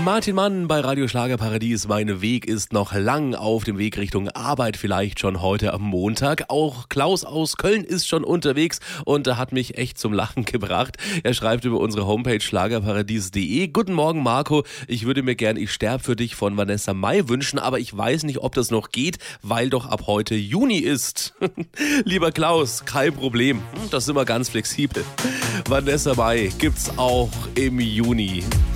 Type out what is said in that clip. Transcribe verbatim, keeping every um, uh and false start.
Martin Mann bei Radio Schlagerparadies. Mein Weg ist noch lang auf dem Weg Richtung Arbeit, vielleicht schon heute am Montag. Auch Klaus aus Köln ist schon unterwegs und hat mich echt zum Lachen gebracht. Er schreibt über unsere Homepage schlagerparadies punkt de: Guten Morgen Marco, ich würde mir gern Ich sterb für dich von Vanessa Mai wünschen, aber ich weiß nicht, ob das noch geht, weil doch ab heute Juni ist. Lieber Klaus, kein Problem, das sind wir ganz flexibel. Vanessa Mai gibt's auch im Juni.